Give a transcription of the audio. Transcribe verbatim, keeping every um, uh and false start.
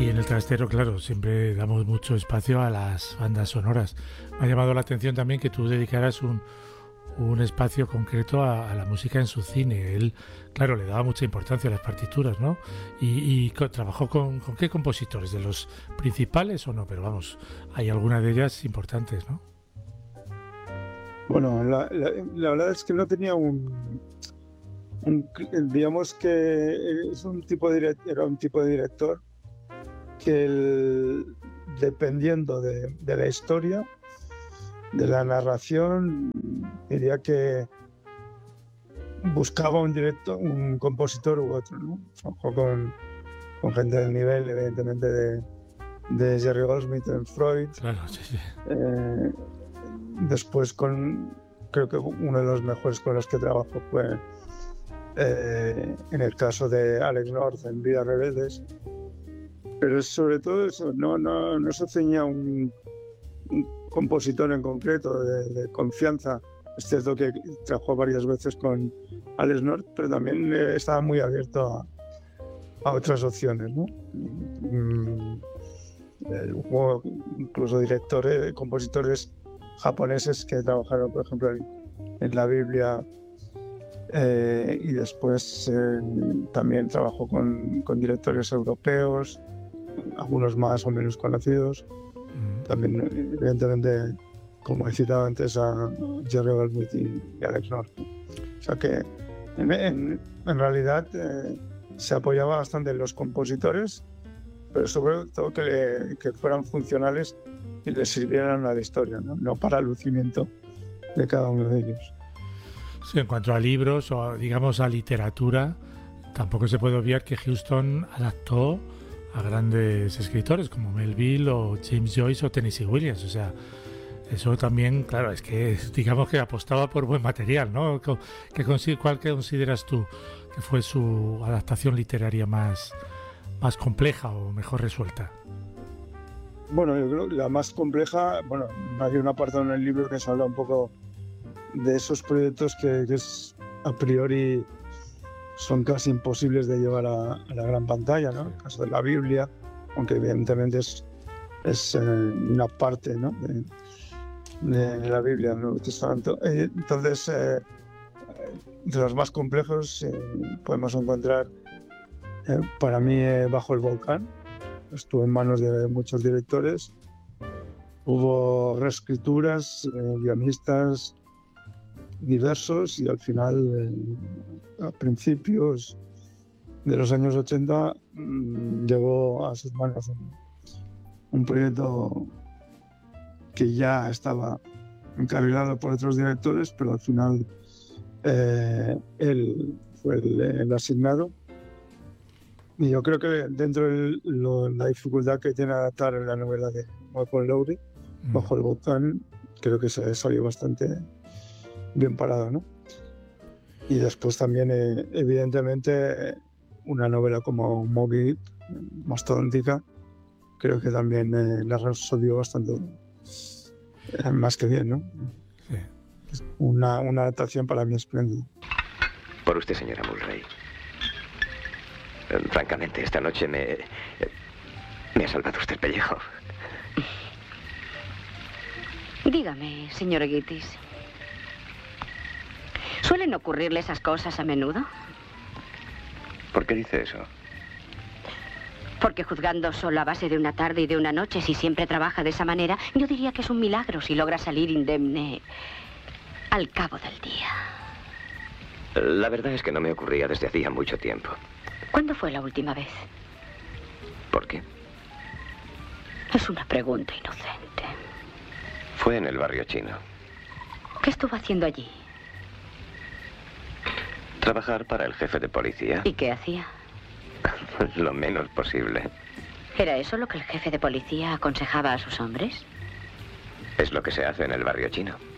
Aquí en el Trastero, claro, siempre damos mucho espacio a las bandas sonoras. Me ha llamado la atención también que tú dedicaras un, un espacio concreto a, a la música en su cine. Él, claro, le daba mucha importancia a las partituras, ¿no? Y, y co- trabajó con, con qué compositores, de los principales o no, pero vamos, hay algunas de ellas importantes, ¿no? Bueno, la, la, la verdad es que no tenía un, un, digamos que es un tipo de direct- era un tipo de director que el- dependiendo de, de la historia, de la narración, diría que buscaba un director, un compositor u otro, ¿no? Trabajó con, con gente del nivel, evidentemente, de, de Jerry Goldsmith en Freud. Claro, sí, sí. Eh, después con, creo que uno de los mejores con los que trabajó fue eh, en el caso de Alex North en Vidas Rebeldes. Pero es sobre todo eso, no, no, no se ceñía un, un compositor en concreto de, de confianza. Es cierto que trabajó varias veces con Alex North, pero también eh, estaba muy abierto a, a otras opciones, ¿no? Mm, eh, hubo incluso directores, compositores japoneses que trabajaron, por ejemplo, en, en la Biblia, eh, y después eh, también trabajó con, con directores europeos, algunos más o menos conocidos. Mm. También, evidentemente, como he citado antes, a Jerry Goldsmith y, y Alex North. O sea que, en, en, en realidad, eh, se apoyaba bastante en los compositores, pero sobre todo que, le, que fueran funcionales y les sirvieran a la historia, ¿no? No para el lucimiento de cada uno de ellos. Sí, en cuanto a libros o digamos a literatura, tampoco se puede obviar que Huston adaptó a grandes escritores como Melville o James Joyce o Tennessee Williams. O sea, eso también, claro, es que digamos que apostaba por buen material, ¿no? ¿Qué, qué, ¿Cuál consideras tú que fue su adaptación literaria más, más compleja o mejor resuelta? Bueno, yo creo que la más compleja, bueno, hay un apartado en el libro que se habla un poco de esos proyectos que, que es, a priori son casi imposibles de llevar a, a la gran pantalla, ¿no? El caso de la Biblia, aunque evidentemente es, es eh, una parte, ¿no? de, de la Biblia, del Nuevo Testamento. Eh, entonces, eh, de los más complejos eh, podemos encontrar, eh, para mí, eh, Bajo el volcán. Estuvo en manos de muchos directores. Hubo reescrituras, eh, guionistas diversos, y al final, eh, a principios de los años ochenta, mmm, llegó a sus manos un, un proyecto que ya estaba encarrilado por otros directores, pero al final eh, él fue el, el asignado. Y yo creo que dentro de lo, la dificultad que tiene adaptar la novela de Malcolm Lowry, mm. Bajo el volcán, creo que se salió bastante bien parado, ¿no? Y después también, eh, evidentemente, una novela como Moby Dick, mastodóntica, creo que también eh, la resolvió bastante, eh, más que bien, ¿no? Sí. Es una, una adaptación para mí espléndida. Por usted, señora Mulray. Francamente, esta noche me... me ha salvado usted el pellejo. Dígame, señor Gittis, ¿suelen ocurrirle esas cosas a menudo? ¿Por qué dice eso? Porque juzgando solo a base de una tarde y de una noche, si siempre trabaja de esa manera, yo diría que es un milagro si logra salir indemne al cabo del día. La verdad es que no me ocurría desde hacía mucho tiempo. ¿Cuándo fue la última vez? ¿Por qué? Es una pregunta inocente. Fue en el barrio chino. ¿Qué estuvo haciendo allí? Trabajar para el jefe de policía. ¿Y qué hacía? Lo menos posible. ¿Era eso lo que el jefe de policía aconsejaba a sus hombres? Es lo que se hace en el barrio chino.